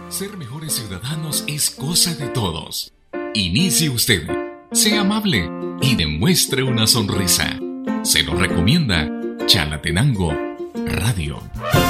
Ser mejores ciudadanos es cosa de todos. Inicie usted, sea amable y demuestre una sonrisa. Se lo recomienda Chalatenango Radio.